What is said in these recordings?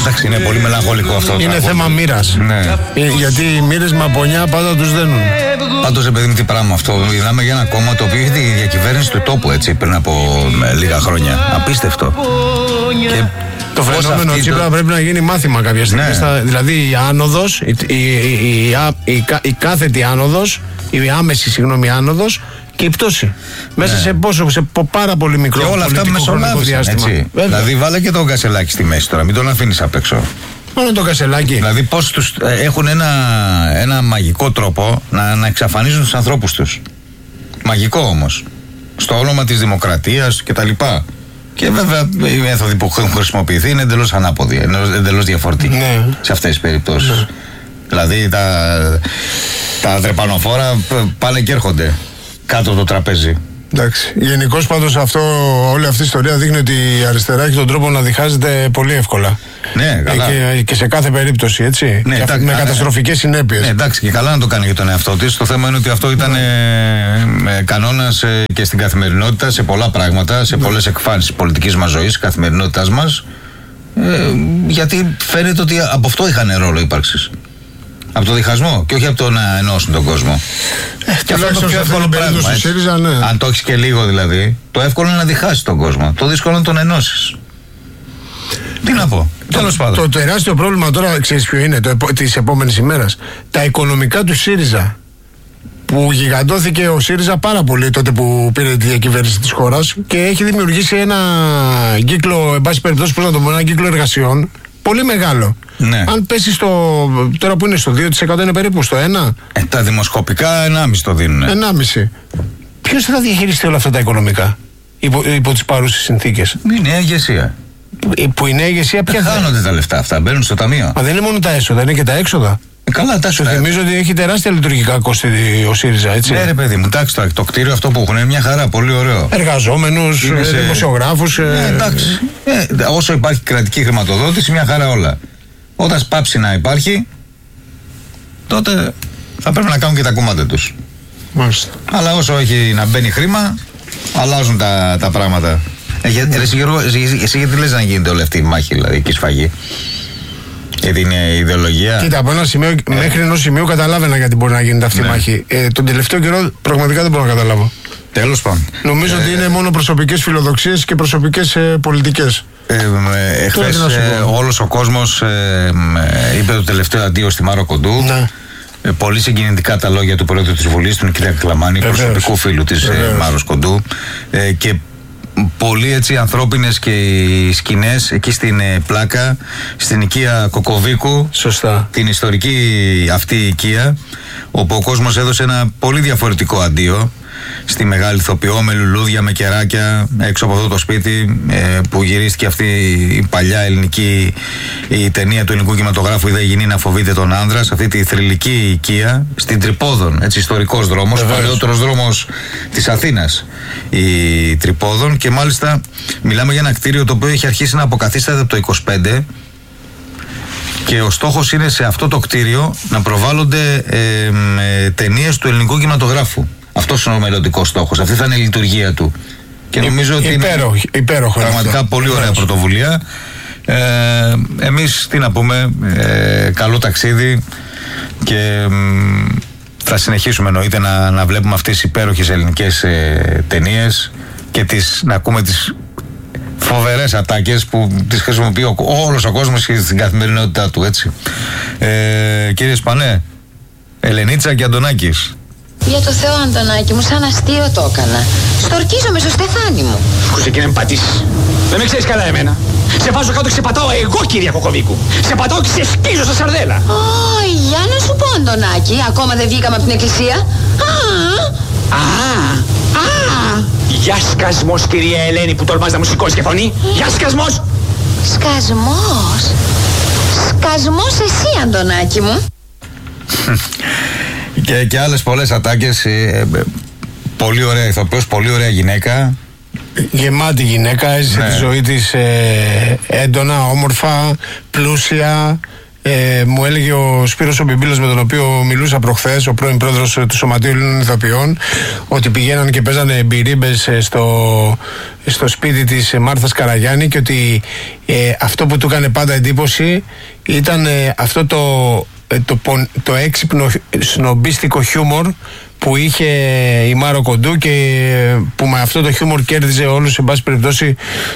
Εντάξει, είναι πολύ μελαγχολικό αυτό. Είναι θέμα μοίρας. Ναι. Γιατί οι μοίρες με απονιά πάντα τους δένουν. Πάντως, παιδί μου, τι πράγμα αυτό. Μιλάμε για ένα κόμμα το οποίο είχε τη διακυβέρνηση του τόπου έτσι πριν από λίγα χρόνια. Απίστευτο. Και το φαινόμενο Τσίπρα πρέπει να γίνει μάθημα κάποια στιγμή. Ναι. Δηλαδή η άνοδος, η κάθετη άνοδος, η άμεση άνοδος και η πτώση. Μέσα σε πόσο, σε πάρα πολύ μικρό και όλα αυτά μεσολάβησαν, έτσι. Δηλαδή βάλε και τον Κασελάκη στη μέση τώρα, μην τον αφήνεις απ' έξω. Μόνο το Κασελάκη. Δηλαδή πώς τους έχουν ένα μαγικό τρόπο να εξαφανίζουν τους ανθρώπους τους. Μαγικό όμως. Στο όνομα της δημοκρατίας κτλ. Και βέβαια η μέθοδοι που έχουν χρησιμοποιηθεί είναι εντελώς ανάποδη, εντελώς διαφορετική σε αυτές τις περιπτώσεις. Δηλαδή τα τρεπανοφόρα πάνε και έρχονται κάτω από το τραπέζι. Εντάξει. Γενικώς πάντως όλη αυτή η ιστορία δείχνει ότι η αριστερά έχει τον τρόπο να διχάζεται πολύ εύκολα. Ναι, καλά. Και σε κάθε περίπτωση, έτσι. Ναι, με καταστροφικές συνέπειες. Ναι, εντάξει, και καλά να το κάνει για τον εαυτό της. Το θέμα είναι ότι αυτό ήταν κανόνας και στην καθημερινότητα, σε πολλά πράγματα, σε πολλές εκφάνσεις πολιτικής μας ζωής, καθημερινότητάς μας. Γιατί φαίνεται ότι από αυτό είχαν ρόλο ύπαρξης. Από το διχασμό και όχι από το να ενώσουν τον κόσμο. Και αυτό είναι το πιο εύκολο πράγμα. ΣΥΡΙΖΑ, ναι. Αν το έχεις και λίγο δηλαδή, το εύκολο είναι να διχάσεις τον κόσμο. Το δύσκολο είναι να τον ενώσεις. Τι να πω. Τέλος πάντων. Το τεράστιο πρόβλημα τώρα, ξέρεις ποιο είναι, της επόμενης ημέρας. Τα οικονομικά του ΣΥΡΙΖΑ. Που γιγαντώθηκε ο ΣΥΡΙΖΑ πάρα πολύ τότε που πήρε τη διακυβέρνηση της χώρας και έχει δημιουργήσει ένα κύκλο, εν πάση περιπτώσει, πώς να το πω, ένα κύκλο εργασιών πολύ μεγάλο. Ναι. Αν πέσει τώρα που είναι στο 2% είναι περίπου στο 1%. Τα δημοσκοπικά 1,5 το δίνουν. 1,5. Ποιος θα διαχειριστεί όλα αυτά τα οικονομικά υπό τις παρούσες συνθήκες? Η νέα ηγεσία. Που η νέα ηγεσία πια χάνονται τα λεφτά αυτά, μπαίνουν στο ταμείο. Μα δεν είναι μόνο τα έσοδα, είναι και τα έξοδα. Καλά, τα σου θυμίζω ότι έχει τεράστια λειτουργικά κόστη ο ΣΥΡΙΖΑ, έτσι. Ναι, ρε παιδί μου, εντάξει, το κτίριο αυτό που έχουν είναι μια χαρά, πολύ ωραίο. Εργαζόμενους, δημοσιογράφους. Εντάξει. Όσο υπάρχει κρατική χρηματοδότηση, μια χαρά όλα. Όταν πάψει να υπάρχει, τότε θα πρέπει να κάνουν και τα κομμάτια τους. Μάλιστα. Αλλά όσο έχει να μπαίνει χρήμα, αλλάζουν τα πράγματα. Εσύ γιατί λες να γίνεται όλη αυτή η μάχη, δηλαδή, και η σφαγή? Γιατί είναι ιδεολογία. Κοίτα, από ένα σημείο, μέχρι ενός σημείου καταλάβαινα γιατί μπορεί να γίνεται αυτή η μάχη. Τον τελευταίο καιρό πραγματικά δεν μπορώ να καταλάβω. Τέλος πάντων. Νομίζω ότι είναι μόνο προσωπικές φιλοδοξίες και προσωπικές πολιτικές. Εχθές όλος ο κόσμος είπε το τελευταίο αντίο στη Μάρο Κοντού. Ναι. Πολύ συγκινητικά τα λόγια του Πρόεδρου της Βουλής, του Νικήτα Κακλαμάνη, προσωπικού φίλου της Μάρος Κοντού. Και πολύ έτσι ανθρώπινες και οι σκηνές εκεί στην Πλάκα, στην οικία Κοκοβίκου. Σωστά. Την ιστορική αυτή οικία, όπου ο κόσμος έδωσε ένα πολύ διαφορετικό αντίο στη μεγάλη ηθοποιό, με λουλούδια, με κεράκια, έξω από αυτό το σπίτι που γυρίστηκε αυτή η παλιά ελληνική η ταινία του ελληνικού κινηματογράφου, «Η δε γυνή να φοβείται τον άνδρα», σε αυτή τη θρυλική οικία στην Τρυπόδων, έτσι, ιστορικός δρόμος, παλαιότερος δρόμος της Αθήνας, η Τρυπόδων, και μάλιστα μιλάμε για ένα κτίριο το οποίο έχει αρχίσει να αποκαθίσταται από το 25. Και ο στόχος είναι σε αυτό το κτίριο να προβάλλονται ταινίες του ελληνικού κινηματογράφου. Αυτός είναι ο μελλοντικός στόχος. Αυτή θα είναι η λειτουργία του. Και νομίζω ότι είναι πραγματικά πολύ ωραία πρωτοβουλία. Εμείς τι να πούμε, καλό ταξίδι και θα συνεχίσουμε εννοείται να βλέπουμε αυτές τις υπέροχες ελληνικές ταινίες και να ακούμε τις φοβερές ατάκες που τις χρησιμοποιεί όλος ο κόσμος στην καθημερινότητά του, έτσι. Κύριε Σπανέ, Ελενίτσα και Αντωνάκης. Για το Θεό, Αντωνάκη μου, σαν αστείο το έκανα. Στορκίζομαι στο στεφάνι μου. Άκουσε και να με πατήσεις. Δεν με ξέρεις καλά εμένα. Σε βάζω κάτω και σε πατάω εγώ, κυρία Κοκοβίκου. Σε πατάω και σε σκίζω στα σαρδέλα. Για να σου πω, Αντωνάκη, ακόμα δεν βγήκαμε από την εκκλησία. Γεια σκασμός, κυρία Ελένη, που τολμάς να μου σηκώσεις και φωνή. Γεια σκασμός. Σκασμός. Σκασμός εσύ, Αντωνάκη μου. Και άλλες πολλές ατάκες. Πολύ ωραία ηθοποιός, πολύ ωραία γυναίκα. Γεμάτη γυναίκα, έζησε τη ζωή της έντονα, όμορφα, πλούσια, μου έλεγε ο Σπύρος ο Μπιμπίλος, με τον οποίο μιλούσα προχθές, ο πρώην πρόεδρος του Σωματείου Ελλήνων Ηθοποιών, ότι πηγαίναν και παίζανε μπυρίμπες στο σπίτι της Μάρθας Καραγιάννη, και ότι αυτό που του έκανε πάντα εντύπωση ήταν αυτό το έξυπνο σνομπίστικο χιούμορ που είχε η Μάρο Κοντού, και που με αυτό το χιούμορ κέρδιζε όλους, σε πάση περιπτώσει,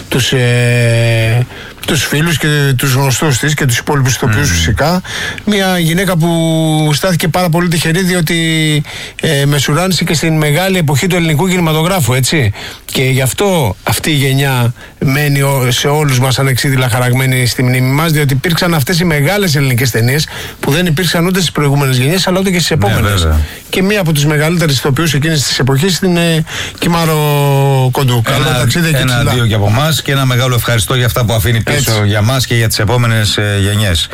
τους φίλους και τους γνωστούς της και τους υπόλοιπους ηθοποιούς φυσικά. Μια γυναίκα που στάθηκε πάρα πολύ τυχερή, διότι μεσουράνησε και στην μεγάλη εποχή του ελληνικού κινηματογράφου, έτσι. Και γι' αυτό αυτή η γενιά μένει σε όλους μας ανεξίδηλα χαραγμένη στη μνήμη μας, διότι υπήρξαν αυτές οι μεγάλες ελληνικές ταινίες που δεν υπήρξαν ούτε στις προηγούμενες γενιές, αλλά ούτε και στις επόμενες. Ναι, και μία από τις μεγαλύτερες ηθοποιούς εκείνης της εποχής είναι η Μάρο Κοντού. Καλό ταξίδι και ένα-δύο και από εμάς, και ένα μεγάλο ευχαριστώ για αυτά που αφήνει πίσω για μας και για τις επόμενες γενιές.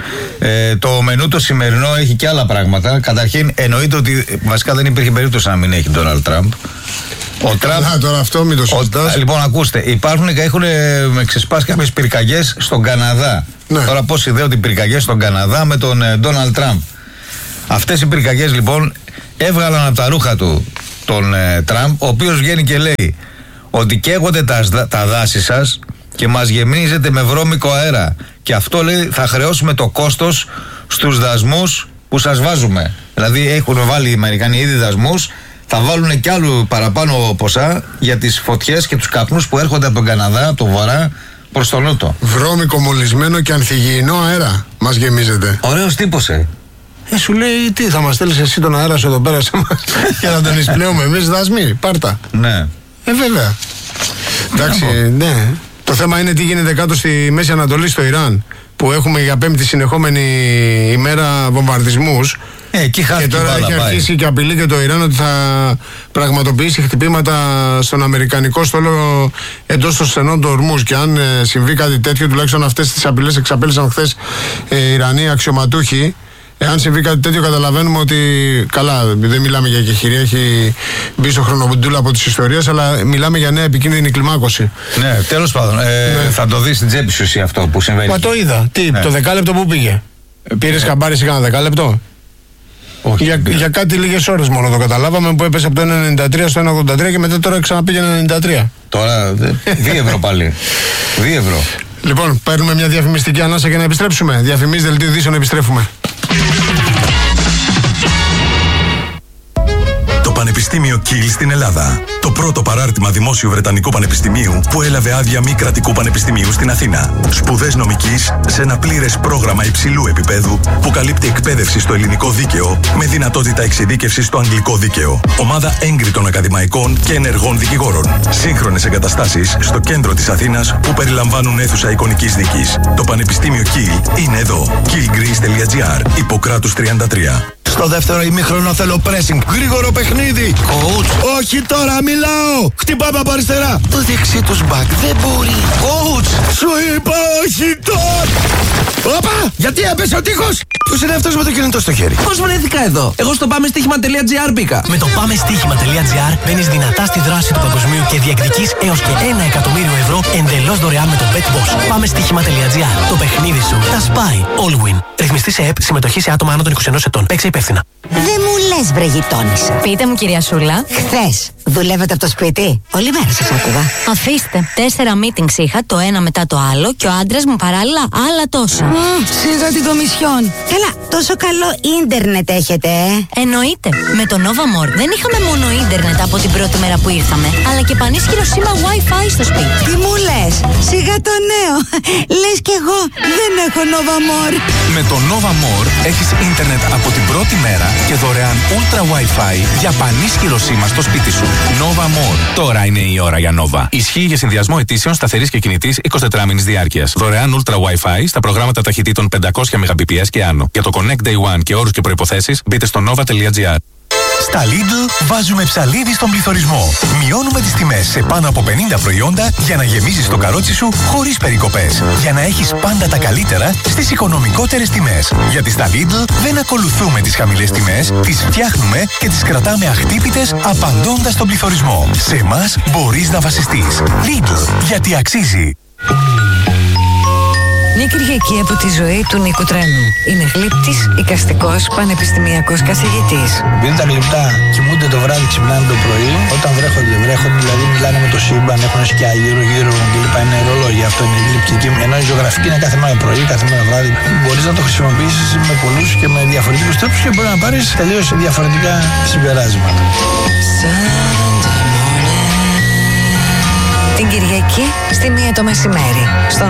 Το μενού το σημερινό έχει και άλλα πράγματα. Καταρχήν, εννοείται ότι βασικά δεν υπήρχε περίπτωση να μην έχει Ντόναλντ Τραμπ. Ο Τραμπ. Τώρα αυτό μην το συζητάς. Λοιπόν, ακούστε, έχουν ξεσπάσει κάποιες πυρκαγιές στον Καναδά. Ναι. Τώρα, πώς ιδέονται οι πυρκαγιές στον Καναδά με τον Ντόναλντ Τραμπ? Αυτές οι πυρκαγιές λοιπόν έβγαλαν από τα ρούχα του τον Τραμπ, ο οποίος βγαίνει και λέει ότι καίγονται τα δάση σας και μας γεμίζετε με βρώμικο αέρα. Και αυτό, λέει, θα χρεώσουμε το κόστος στους δασμούς που σας βάζουμε. Δηλαδή έχουν βάλει οι Αμερικανοί ήδη δασμούς, θα βάλουν κι άλλου παραπάνω ποσά για τις φωτιές και τους καπνούς που έρχονται από τον Καναδά, από τον βορρά προς τον νότο. Βρώμικο, μολυσμένο και ανθυγιεινό αέρα μας γεμίζετε. Ωραίος τύπος, σου λέει, τι θα μας στέλνεις εσύ τον αέρα σου εδώ πέρα σε μας και να τον εισπλέουμε εμείς δασμοί, πάρτα. Ναι. Βέβαια. Εντάξει, ναι. Το θέμα είναι τι γίνεται κάτω στη Μέση Ανατολή, στο Ιράν, που έχουμε για πέμπτη συνεχόμενη ημέρα βομβαρδισμούς. Εκεί και τώρα έχει αρχίσει και απειλεί και το Ιράν ότι θα πραγματοποιήσει χτυπήματα στον αμερικανικό στόλο εντός των στενών του Ορμούζ. Και αν συμβεί κάτι τέτοιο, τουλάχιστον αυτές τις απειλές εξαπέλυσαν χθες οι Ιρανοί αξιωματούχοι. Εάν συμβεί κάτι τέτοιο, καταλαβαίνουμε ότι καλά, δεν μιλάμε για κεχηρία, έχει μπει στο χρονοβουντούλα από τις ιστορίες, αλλά μιλάμε για νέα επικίνδυνη κλιμάκωση. Ναι, τέλος πάντων. Θα το δεις στην τσέπη σου εσύ αυτό που συμβαίνει. Μα το είδα. Τι, το δεκάλεπτο που πήγε? Πήρες καμπάρι σε κανένα δεκάλεπτο? Όχι. Για κάτι λίγες ώρες μόνο το καταλάβαμε, που έπεσε από το 1,93 στο 1,83 και μετά τώρα ξαναπήγε 1,93. Τώρα 2 ευρώ πάλι. 2 ευρώ. Λοιπόν, παίρνουμε μια διαφημιστική ανάσα και να επιστρέψουμε. Διαφημίσεις, δελτίο ειδήσεων, επιστρέφουμε. Το Πανεπιστήμιο Κιλ στην Ελλάδα. Το πρώτο παράρτημα δημόσιου Βρετανικού Πανεπιστημίου που έλαβε άδεια μη κρατικού πανεπιστημίου στην Αθήνα. Σπουδές νομικής σε ένα πλήρες πρόγραμμα υψηλού επίπεδου που καλύπτει εκπαίδευση στο ελληνικό δίκαιο με δυνατότητα εξειδίκευσης στο αγγλικό δίκαιο. Ομάδα έγκριτων ακαδημαϊκών και ενεργών δικηγόρων. Σύγχρονες εγκαταστάσεις στο κέντρο της Αθήνας που περιλαμβάνουν αίθουσα εικονικής δίκης. Το Πανεπιστήμιο Κιλ είναι εδώ. killgreece.gr, Ιπποκράτους 33. Στο δεύτερο ημίχρονο θέλω pressing. Γρήγορο παιχνίδι. Coach. Όχι τώρα, μιλάω. Χτυπάμε από αριστερά. Το δεξί τους μπακ δεν μπορεί. Coach. Σου είπα όχι τώρα. Όπα. Γιατί έπεσε ο τείχος? Ποιος είναι αυτός με το κινητό στο χέρι? Πώς βρέθηκα εδώ? Εγώ στο πάμεστοίχημα.gr μπήκα. Με το πάμεστοίχημα.gr μπαίνεις δυνατά στη δράση του παγκοσμίου και διεκδικείς έως και 1 εκατομμύριο ευρώ εντελώς δωρεάν με το BetBoss. Πάμεστοίχημα.gr. Το παιχνίδι σου τα σπάει. All win. Ρυθμιστή σε ΕΠ, συμμετοχή σε άτομα άνω των 21 ετών. Παίξε υπεύθυνα. Δεν μου λες, βρε γειτόνισσα. Πείτε μου, κυρία Σούλα. Χθες δουλεύετε από το σπίτι? Όλη μέρα σας άκουγα. Αφήστε. 4 meetings είχα, το ένα μετά το άλλο, και ο άντρας μου παράλληλα άλλα τόσα. Σίγα την Κομισιόν. Καλά, τόσο καλό ίντερνετ έχετε, Εννοείται. Με το Nova More δεν είχαμε μόνο ίντερνετ από την πρώτη μέρα που ήρθαμε, αλλά και πανίσχυρο σήμα Wi-Fi στο σπίτι. Τι μου λες? Σιγά το νέο. Λες κι εγώ δεν έχω Nova More. Με το Nova More έχεις ίντερνετ από την πρώτη μέρα και δωρεάν Ultra Wi-Fi για πανίσχυρο σήμα στο σπίτι σου. Nova More. Τώρα είναι η ώρα για Nova. Ισχύει για συνδυασμό αιτήσεων σταθερής και κινητής 24 μήνες διάρκειας. Δωρεάν Ultra Wi-Fi στα προγράμματα ταχυτήτων 500 Mbps και άνω. Για το Connect Day One και όρους και προϋποθέσεις μπείτε στο nova.gr. Στα Lidl βάζουμε ψαλίδι στον πληθωρισμό. Μειώνουμε τις τιμές σε πάνω από 50 προϊόντα για να γεμίζεις το καρότσι σου χωρίς περικοπές. Για να έχεις πάντα τα καλύτερα στις οικονομικότερες τιμές. Γιατί στα Lidl δεν ακολουθούμε τις χαμηλές τιμές, τις φτιάχνουμε και τις κρατάμε αχτύπητες απαντώντας στον πληθωρισμό. Σε εμάς μπορείς να βασιστείς. Lidl, γιατί αξίζει. Μια Κυριακή από τη ζωή του Νίκου Τρένου. Είναι γλύπτης, εικαστικός, πανεπιστημιακός καθηγητής. Επειδή τα γλυπτά κοιμούνται το βράδυ, ξυπνάνε το πρωί, όταν βρέχονται, δηλαδή μιλάνε με το σύμπαν, έχουν σκιά γύρω-γύρω κλπ. Είναι ρολόγια, αυτό είναι η γλυπτική. Ενώ η ζωγραφική είναι κάθε μέρα πρωί, κάθε μέρα βράδυ. Μπορείς να το χρησιμοποιήσεις με πολλούς και με διαφορετικούς τρόπους και μπορεί να πάρεις τελείως διαφορετικά συμπεράσματα. Την Κυριακή στη 1 το μεσημέρι. Στον